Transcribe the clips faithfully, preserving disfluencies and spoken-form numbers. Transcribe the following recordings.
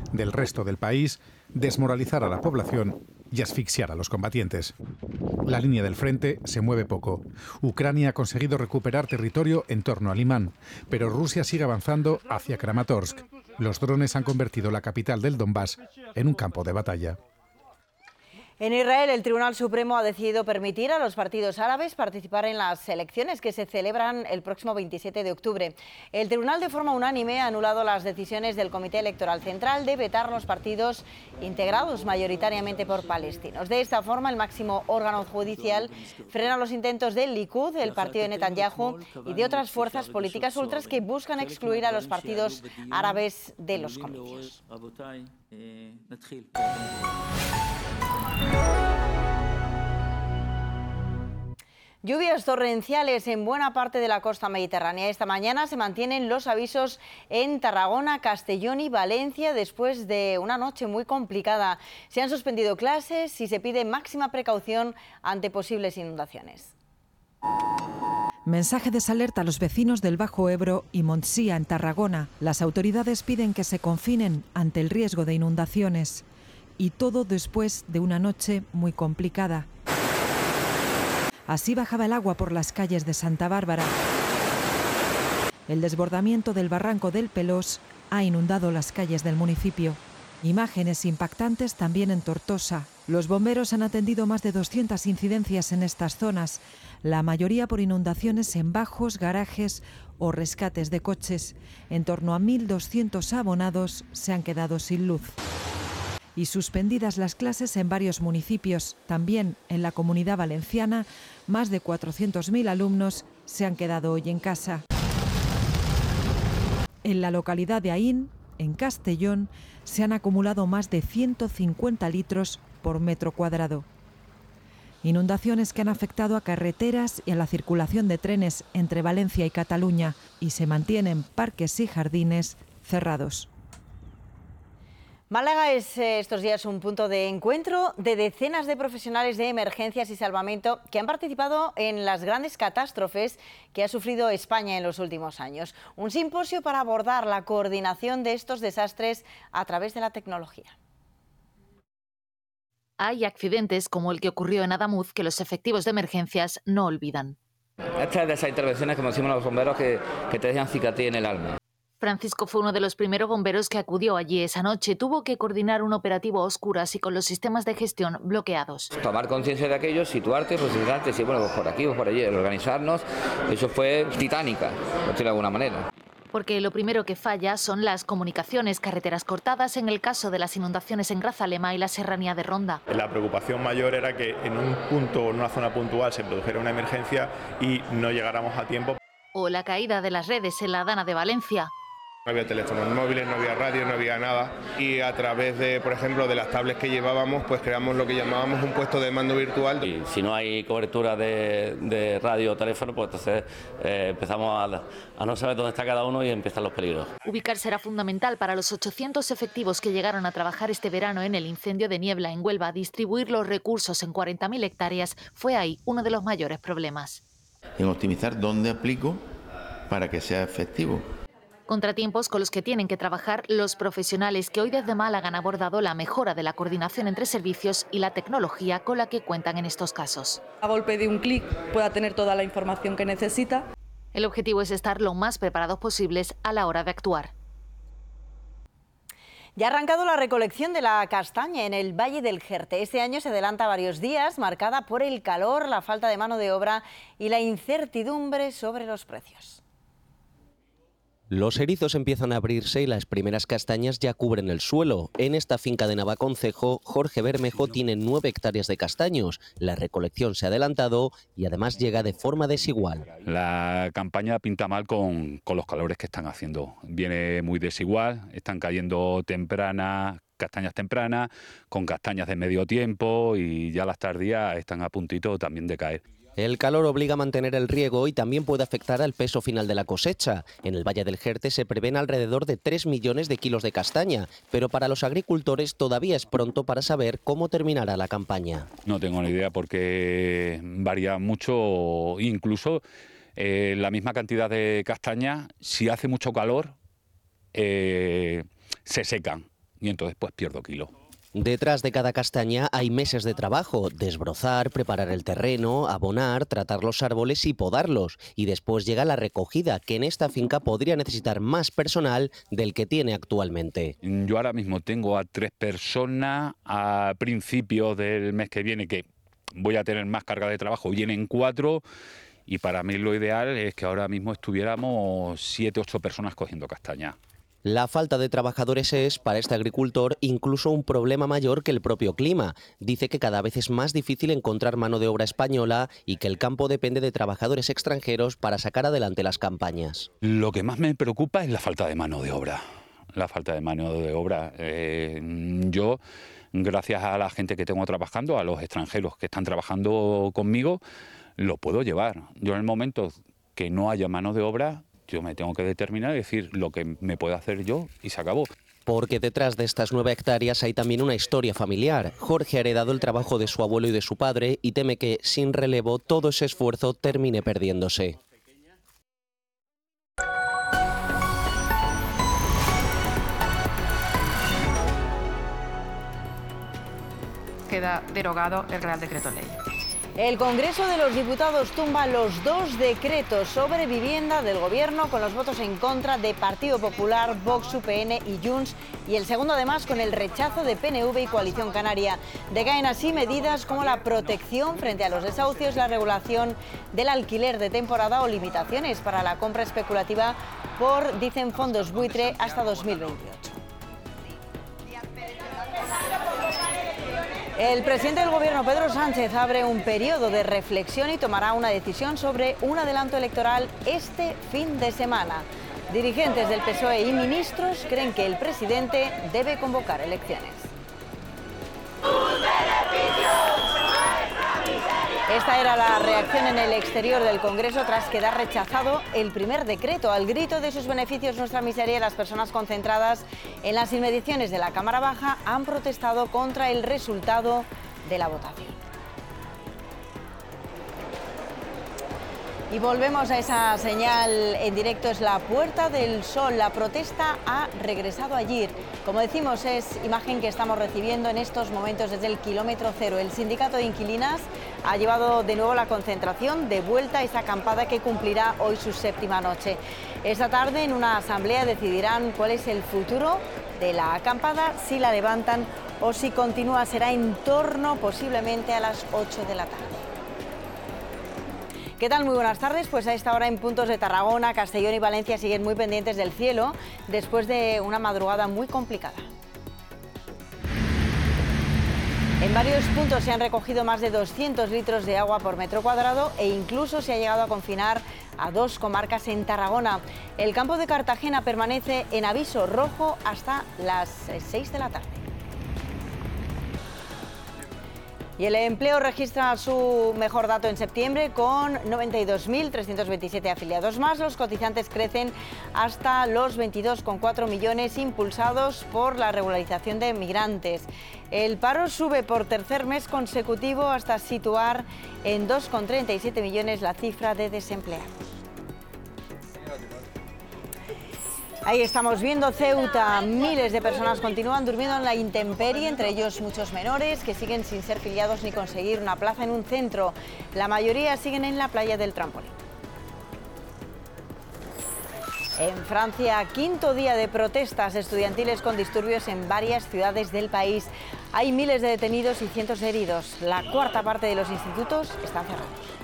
del resto del país, desmoralizar a la población y asfixiar a los combatientes. La línea del frente se mueve poco. Ucrania ha conseguido recuperar territorio en torno a Limán, pero Rusia sigue avanzando hacia Kramatorsk. Los drones han convertido la capital del Donbass en un campo de batalla. En Israel, el Tribunal Supremo ha decidido permitir a los partidos árabes participar en las elecciones que se celebran el próximo veintisiete de octubre. El tribunal, de forma unánime, ha anulado las decisiones del Comité Electoral Central de vetar los partidos integrados mayoritariamente por palestinos. De esta forma, el máximo órgano judicial frena los intentos del Likud, el partido de Netanyahu, y de otras fuerzas políticas ultras que buscan excluir a los partidos árabes de los comicios. Lluvias torrenciales en buena parte de la costa mediterránea. Esta mañana se mantienen los avisos en Tarragona, Castellón y Valencia después de una noche muy complicada. Se han suspendido clases y se pide máxima precaución ante posibles inundaciones. Mensaje de alerta a los vecinos del Bajo Ebro y Montsía, en Tarragona. Las autoridades piden que se confinen ante el riesgo de inundaciones. Y todo después de una noche muy complicada. Así bajaba el agua por las calles de Santa Bárbara. El desbordamiento del barranco del Pelós ha inundado las calles del municipio. Imágenes impactantes también en Tortosa. Los bomberos han atendido más de doscientas incidencias en estas zonas, la mayoría por inundaciones en bajos, garajes o rescates de coches. En torno a mil doscientos abonados se han quedado sin luz. Y suspendidas las clases en varios municipios. También en la Comunidad Valenciana, más de cuatrocientos mil alumnos se han quedado hoy en casa. En la localidad de Aín, en Castellón, se han acumulado más de ciento cincuenta litros por metro cuadrado. Inundaciones que han afectado a carreteras y a la circulación de trenes entre Valencia y Cataluña, y se mantienen parques y jardines cerrados. Málaga es eh, estos días un punto de encuentro de decenas de profesionales de emergencias y salvamento que han participado en las grandes catástrofes que ha sufrido España en los últimos años. Un simposio para abordar la coordinación de estos desastres a través de la tecnología. Hay accidentes como el que ocurrió en Adamuz que los efectivos de emergencias no olvidan. Esta es de esas intervenciones, como decimos los bomberos, que, que te dejan cicatriz en el alma. Francisco fue uno de los primeros bomberos que acudió allí esa noche. Tuvo que coordinar un operativo a oscuras y con los sistemas de gestión bloqueados. Tomar conciencia de aquello, situarte, posicionarte, sí, bueno, pues por aquí o por allí, organizarnos. Eso fue titánica, por decirlo de alguna manera. Porque lo primero que falla son las comunicaciones, carreteras cortadas en el caso de las inundaciones en Grazalema y la serranía de Ronda. La preocupación mayor era que en un punto o en una zona puntual se produjera una emergencia y no llegáramos a tiempo. O la caída de las redes en la Dana de Valencia. No había teléfonos móviles, no había radio, no había nada, y a través de, por ejemplo, de las tablets que llevábamos, pues creamos lo que llamábamos un puesto de mando virtual. Y si no hay cobertura de, de radio o teléfono, pues entonces eh, empezamos a, a no saber dónde está cada uno y empiezan los peligros. Ubicarse era fundamental para los ochocientos efectivos que llegaron a trabajar este verano en el incendio de Niebla en Huelva. Distribuir los recursos en cuarenta mil hectáreas fue ahí uno de los mayores problemas. En optimizar dónde aplico para que sea efectivo. Contratiempos con los que tienen que trabajar los profesionales que hoy desde Málaga han abordado la mejora de la coordinación entre servicios y la tecnología con la que cuentan en estos casos. A golpe de un clic pueda tener toda la información que necesita. El objetivo es estar lo más preparados posibles a la hora de actuar. Ya ha arrancado la recolección de la castaña en el Valle del Jerte. Este año se adelanta varios días, marcada por el calor, la falta de mano de obra y la incertidumbre sobre los precios. Los erizos empiezan a abrirse y las primeras castañas ya cubren el suelo. En esta finca de Navaconcejo, Jorge Bermejo tiene nueve hectáreas de castaños. La recolección se ha adelantado y además llega de forma desigual. La campaña pinta mal con, con los calores que están haciendo. Viene muy desigual, están cayendo tempranas, castañas tempranas, con castañas de medio tiempo y ya las tardías están a puntito también de caer. El calor obliga a mantener el riego y también puede afectar al peso final de la cosecha. En el Valle del Jerte se prevén alrededor de tres millones de kilos de castaña, pero para los agricultores todavía es pronto para saber cómo terminará la campaña. No tengo ni idea porque varía mucho, incluso eh, la misma cantidad de castaña, si hace mucho calor, eh, se secan. y entonces pues pierdo kilo. Detrás de cada castaña hay meses de trabajo: desbrozar, preparar el terreno, abonar, tratar los árboles y podarlos. Y después llega la recogida, que en esta finca podría necesitar más personal del que tiene actualmente. Yo ahora mismo tengo a tres personas, a principios del mes que viene, que voy a tener más carga de trabajo, vienen cuatro, y para mí lo ideal es que ahora mismo estuviéramos siete, ocho personas cogiendo castaña. La falta de trabajadores es, para este agricultor, incluso un problema mayor que el propio clima. Dice que cada vez es más difícil encontrar mano de obra española y que el campo depende de trabajadores extranjeros para sacar adelante las campañas. Lo que más me preocupa es la falta de mano de obra. La falta de mano de obra. Eh, yo, gracias a la gente que tengo trabajando, a los extranjeros que están trabajando conmigo, lo puedo llevar. Yo en el momento que no haya mano de obra, yo me tengo que determinar y decir lo que me puedo hacer yo y se acabó. Porque detrás de estas nueve hectáreas hay también una historia familiar. Jorge ha heredado el trabajo de su abuelo y de su padre y teme que, sin relevo, todo ese esfuerzo termine perdiéndose. Queda derogado el Real Decreto Ley. El Congreso de los Diputados tumba los dos decretos sobre vivienda del Gobierno con los votos en contra de Partido Popular, Vox, U P N y Junts, y el segundo además con el rechazo de P N V y Coalición Canaria. Decaen así medidas como la protección frente a los desahucios, la regulación del alquiler de temporada o limitaciones para la compra especulativa por, dicen, fondos buitre hasta dos mil veintiocho. El presidente del Gobierno, Pedro Sánchez, abre un periodo de reflexión y tomará una decisión sobre un adelanto electoral este fin de semana. Dirigentes del P S O E y ministros creen que el presidente debe convocar elecciones. Esta era la reacción en el exterior del Congreso tras quedar rechazado el primer decreto. Al grito de sus beneficios, nuestra miseria, las personas concentradas en las inmediaciones de la Cámara Baja han protestado contra el resultado de la votación. Y volvemos a esa señal en directo, es la Puerta del Sol. La protesta ha regresado ayer. Como decimos, es imagen que estamos recibiendo en estos momentos desde el kilómetro cero. El sindicato de inquilinas ha llevado de nuevo la concentración de vuelta a esa acampada que cumplirá hoy su séptima noche. Esta tarde en una asamblea decidirán cuál es el futuro de la acampada, si la levantan o si continúa. Será en torno posiblemente a las ocho de la tarde. ¿Qué tal? Muy buenas tardes. Pues a esta hora en puntos de Tarragona, Castellón y Valencia siguen muy pendientes del cielo después de una madrugada muy complicada. En varios puntos se han recogido más de doscientos litros de agua por metro cuadrado e incluso se ha llegado a confinar a dos comarcas en Tarragona. El campo de Cartagena permanece en aviso rojo hasta las seis de la tarde. Y el empleo registra su mejor dato en septiembre con noventa y dos mil trescientos veintisiete afiliados más. Los cotizantes crecen hasta los veintidós coma cuatro millones impulsados por la regularización de migrantes. El paro sube por tercer mes consecutivo hasta situar en dos coma treinta y siete millones la cifra de desempleados. Ahí estamos viendo Ceuta. Miles de personas continúan durmiendo en la intemperie, entre ellos muchos menores que siguen sin ser filiados ni conseguir una plaza en un centro. La mayoría siguen en la playa del Trampolín. En Francia, quinto día de protestas estudiantiles con disturbios en varias ciudades del país. Hay miles de detenidos y cientos de heridos. La cuarta parte de los institutos están cerrados.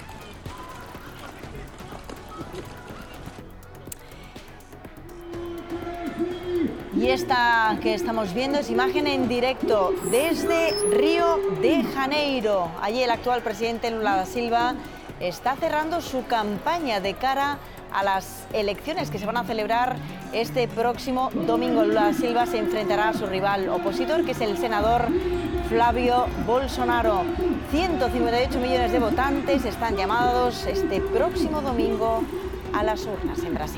Y esta que estamos viendo es imagen en directo desde Río de Janeiro. Allí el actual presidente Lula da Silva está cerrando su campaña de cara a las elecciones que se van a celebrar este próximo domingo. Lula da Silva se enfrentará a su rival opositor, que es el senador Flavio Bolsonaro. ciento cincuenta y ocho millones de votantes están llamados este próximo domingo a las urnas en Brasil.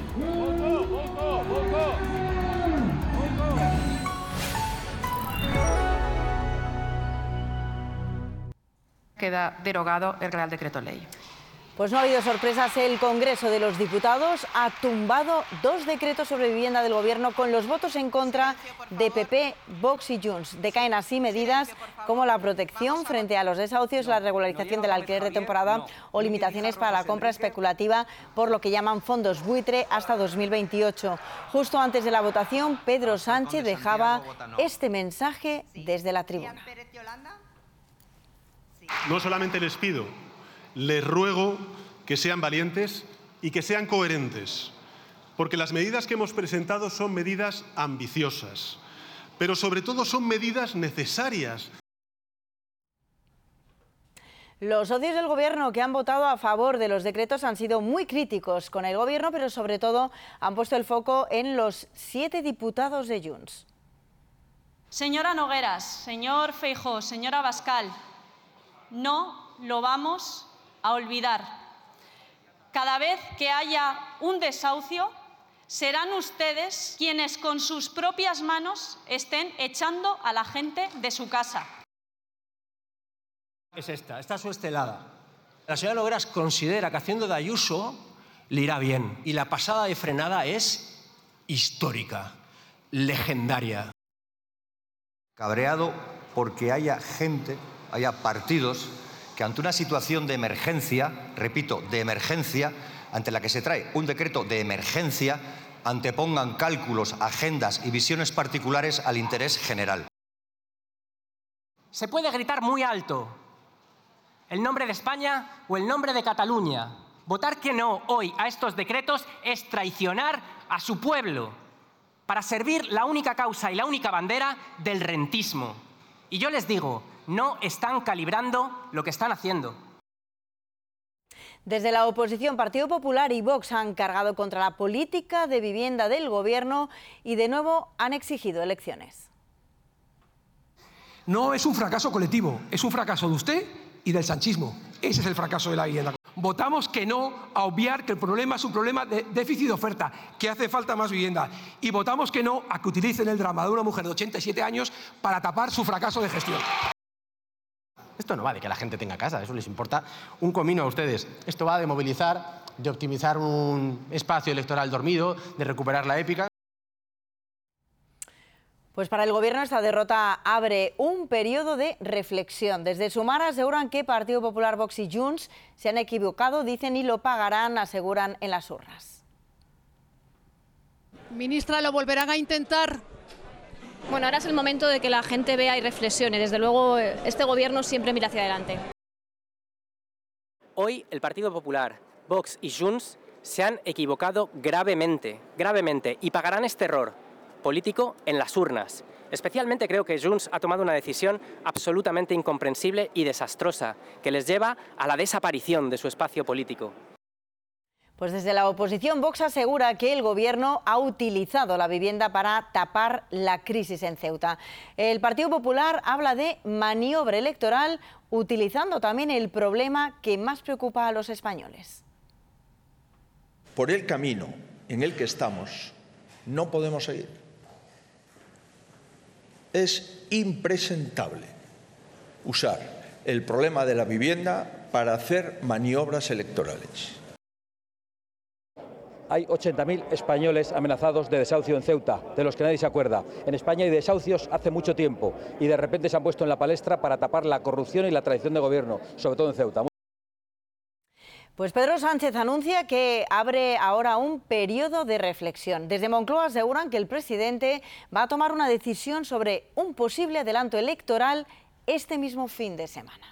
Queda derogado el Real Decreto Ley. Pues no ha habido sorpresas. El Congreso de los Diputados ha tumbado dos decretos sobre vivienda del Gobierno con los votos en contra de P P, Vox y Junts. Decaen así medidas como la protección frente a los desahucios, la regularización del alquiler de temporada o limitaciones para la compra especulativa por lo que llaman fondos buitre hasta dos mil veintiocho. Justo antes de la votación, Pedro Sánchez dejaba este mensaje desde la tribuna. No solamente les pido, les ruego que sean valientes y que sean coherentes, porque las medidas que hemos presentado son medidas ambiciosas, pero sobre todo son medidas necesarias. Los socios del Gobierno que han votado a favor de los decretos han sido muy críticos con el Gobierno, pero sobre todo han puesto el foco en los siete diputados de Junts. Señora Nogueras, señor Feijóo, señora Abascal, no lo vamos a olvidar. Cada vez que haya un desahucio, serán ustedes quienes con sus propias manos estén echando a la gente de su casa. Es esta, esta es su estelada. La señora Nogueras considera que haciendo de Ayuso le irá bien. Y la pasada de frenada es histórica, legendaria. Cabreado porque haya gente, haya partidos que ante una situación de emergencia, repito, de emergencia, ante la que se trae un decreto de emergencia, antepongan cálculos, agendas y visiones particulares al interés general. Se puede gritar muy alto el nombre de España o el nombre de Cataluña. Votar que no hoy a estos decretos es traicionar a su pueblo para servir la única causa y la única bandera del rentismo. Y yo les digo, no están calibrando lo que están haciendo. Desde la oposición, Partido Popular y Vox han cargado contra la política de vivienda del Gobierno y de nuevo han exigido elecciones. No es un fracaso colectivo, es un fracaso de usted y del sanchismo. Ese es el fracaso de la vivienda. Votamos que no a obviar que el problema es un problema de déficit de oferta, que hace falta más vivienda. Y votamos que no a que utilicen el drama de una mujer de ochenta y siete años para tapar su fracaso de gestión. Esto no va de que la gente tenga casa, eso les importa un comino a ustedes. Esto va de movilizar, de optimizar un espacio electoral dormido, de recuperar la épica. Pues para el Gobierno esta derrota abre un periodo de reflexión. Desde Sumar aseguran que Partido Popular, Vox y Junts se han equivocado, dicen, y lo pagarán, aseguran en las urnas. Ministra, ¿lo volverán a intentar? Bueno, ahora es el momento de que la gente vea y reflexione. Desde luego, este Gobierno siempre mira hacia adelante. Hoy el Partido Popular, Vox y Junts se han equivocado gravemente, gravemente, y pagarán este error político en las urnas. Especialmente creo que Junts ha tomado una decisión absolutamente incomprensible y desastrosa, que les lleva a la desaparición de su espacio político. Pues desde la oposición, Vox asegura que el Gobierno ha utilizado la vivienda para tapar la crisis en Ceuta. El Partido Popular habla de maniobra electoral, utilizando también el problema que más preocupa a los españoles. Por el camino en el que estamos, no podemos seguir. Es impresentable usar el problema de la vivienda para hacer maniobras electorales. Hay ochenta mil españoles amenazados de desahucio en Ceuta, de los que nadie se acuerda. En España hay desahucios hace mucho tiempo y de repente se han puesto en la palestra para tapar la corrupción y la traición de gobierno, sobre todo en Ceuta. Pues Pedro Sánchez anuncia que abre ahora un periodo de reflexión. Desde Moncloa aseguran que el presidente va a tomar una decisión sobre un posible adelanto electoral este mismo fin de semana.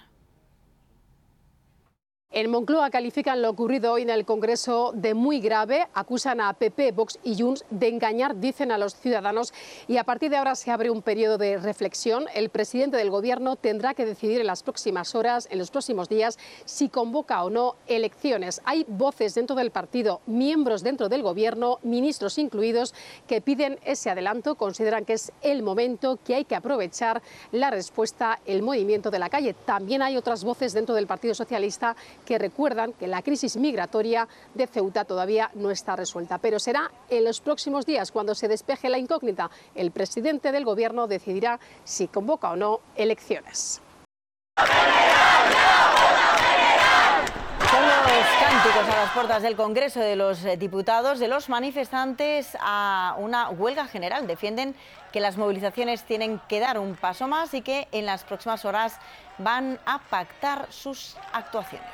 En Moncloa califican lo ocurrido hoy en el Congreso de muy grave, acusan a P P, Vox y Junts de engañar, dicen, a los ciudadanos, y a partir de ahora se abre un periodo de reflexión. El presidente del Gobierno tendrá que decidir en las próximas horas, en los próximos días, si convoca o no elecciones. Hay voces dentro del partido, miembros dentro del Gobierno, ministros incluidos, que piden ese adelanto, consideran que es el momento, que hay que aprovechar la respuesta, el movimiento de la calle. También hay otras voces dentro del Partido Socialista que recuerdan que la crisis migratoria de Ceuta todavía no está resuelta. Pero será en los próximos días, cuando se despeje la incógnita. El presidente del Gobierno decidirá si convoca o no elecciones. Son los cánticos a las puertas del Congreso de los Diputados de los manifestantes a una huelga general. Defienden que las movilizaciones tienen que dar un paso más y que en las próximas horas van a pactar sus actuaciones.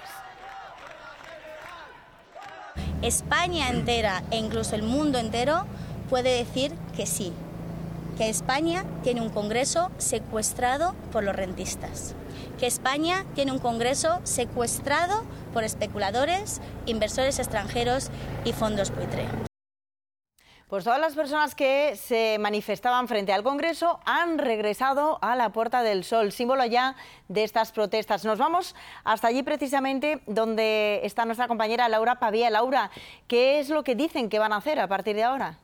España entera e incluso el mundo entero puede decir que sí, que España tiene un Congreso secuestrado por los rentistas, que España tiene un Congreso secuestrado por especuladores, inversores extranjeros y fondos buitre. Pues todas las personas que se manifestaban frente al Congreso han regresado a la Puerta del Sol, símbolo ya de estas protestas. Nos vamos hasta allí precisamente donde está nuestra compañera Laura Pavía. Laura, ¿qué es lo que dicen que van a hacer a partir de ahora?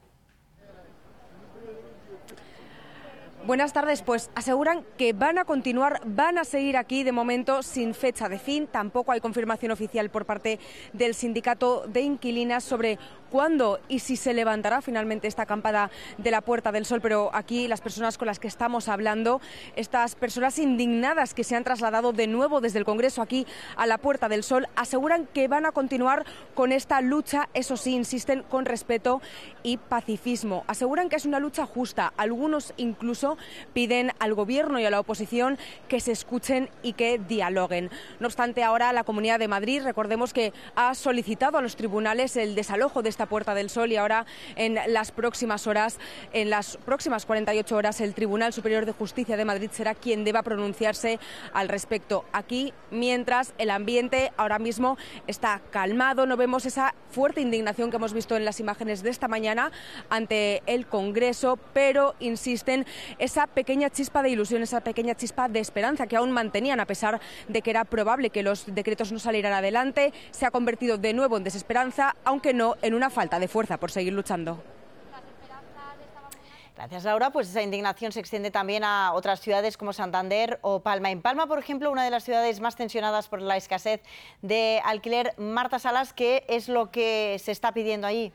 Buenas tardes, pues aseguran que van a continuar, van a seguir aquí de momento sin fecha de fin. Tampoco hay confirmación oficial por parte del sindicato de inquilinas sobre cuándo y si se levantará finalmente esta acampada de la Puerta del Sol, pero aquí las personas con las que estamos hablando, estas personas indignadas que se han trasladado de nuevo desde el Congreso aquí a la Puerta del Sol, aseguran que van a continuar con esta lucha, eso sí, insisten, con respeto y pacifismo. Aseguran que es una lucha justa, algunos incluso piden al Gobierno y a la oposición que se escuchen y que dialoguen. No obstante, ahora la Comunidad de Madrid, recordemos que ha solicitado a los tribunales el desalojo de esta Puerta del Sol y ahora en las próximas horas, en las próximas cuarenta y ocho horas, el Tribunal Superior de Justicia de Madrid será quien deba pronunciarse al respecto. Aquí, mientras el ambiente ahora mismo está calmado, no vemos esa fuerte indignación que hemos visto en las imágenes de esta mañana ante el Congreso, pero insisten esa pequeña chispa de ilusión, esa pequeña chispa de esperanza que aún mantenían a pesar de que era probable que los decretos no salieran adelante, se ha convertido de nuevo en desesperanza, aunque no en una falta de fuerza por seguir luchando. Gracias, Laura. Pues esa indignación se extiende también a otras ciudades como Santander o Palma. En Palma, por ejemplo, una de las ciudades más tensionadas por la escasez de alquiler. Marta Salas, ¿qué es lo que se está pidiendo allí?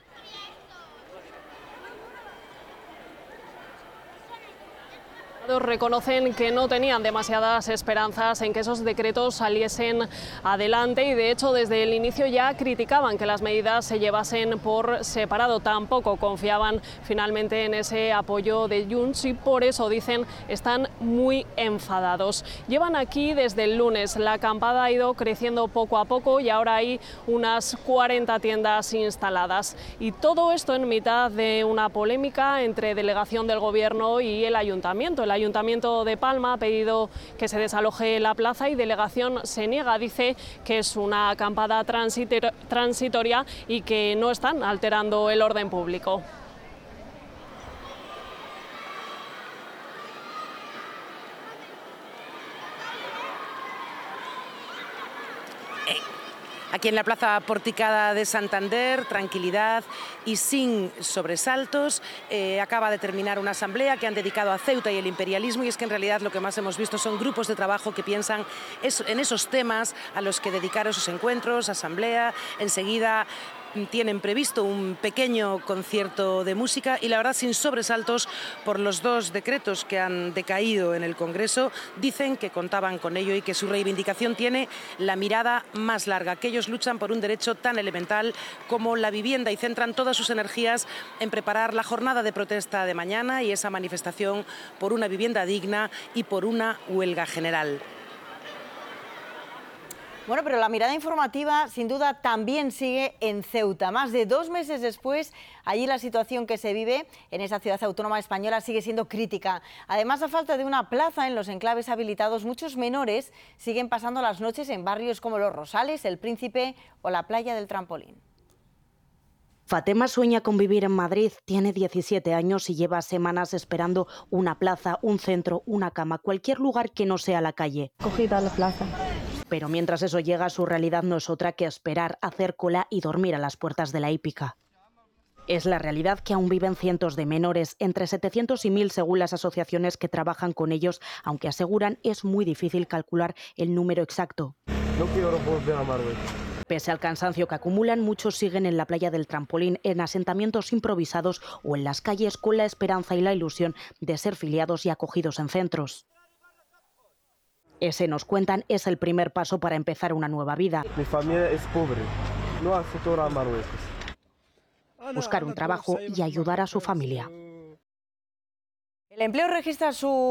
Reconocen que no tenían demasiadas esperanzas en que esos decretos saliesen adelante y de hecho desde el inicio ya criticaban que las medidas se llevasen por separado. Tampoco confiaban finalmente en ese apoyo de Junts y por eso, dicen, están muy enfadados. Llevan aquí desde el lunes, la acampada ha ido creciendo poco a poco y ahora hay unas cuarenta tiendas instaladas. Y todo esto en mitad de una polémica entre delegación del Gobierno y el Ayuntamiento. El Ayuntamiento de Palma ha pedido que se desaloje la plaza y delegación se niega, dice que es una acampada transitoria y que no están alterando el orden público. Aquí en la plaza porticada de Santander, tranquilidad y sin sobresaltos. Eh, acaba de terminar una asamblea que han dedicado a Ceuta y el imperialismo y es que en realidad lo que más hemos visto son grupos de trabajo que piensan en esos temas a los que dedicar esos encuentros, asamblea. Enseguida tienen previsto un pequeño concierto de música y la verdad sin sobresaltos por los dos decretos que han decaído en el Congreso. Dicen que contaban con ello y que su reivindicación tiene la mirada más larga, que ellos luchan por un derecho tan elemental como la vivienda y centran todas sus energías en preparar la jornada de protesta de mañana y esa manifestación por una vivienda digna y por una huelga general. Bueno, pero la mirada informativa sin duda también sigue en Ceuta. Más de dos meses después, allí la situación que se vive en esa ciudad autónoma española sigue siendo crítica. Además, a falta de una plaza en los enclaves habilitados, muchos menores siguen pasando las noches en barrios como Los Rosales, El Príncipe o la Playa del Trampolín. Fatema sueña con vivir en Madrid, tiene diecisiete años y lleva semanas esperando una plaza, un centro, una cama, cualquier lugar que no sea la calle. Cogida la plaza. Pero mientras eso llega, su realidad no es otra que esperar, hacer cola y dormir a las puertas de la hípica. Es la realidad que aún viven cientos de menores, entre setecientos y mil según las asociaciones que trabajan con ellos, aunque aseguran es muy difícil calcular el número exacto. No quiero volver a Marbella. Pese al cansancio que acumulan, muchos siguen en la Playa del Trampolín, en asentamientos improvisados o en las calles con la esperanza y la ilusión de ser filiados y acogidos en centros. Ese, nos cuentan, es el primer paso para empezar una nueva vida. Mi familia es pobre, no hace todo a Marruecos. Buscar un trabajo y ayudar a su familia. El empleo registra su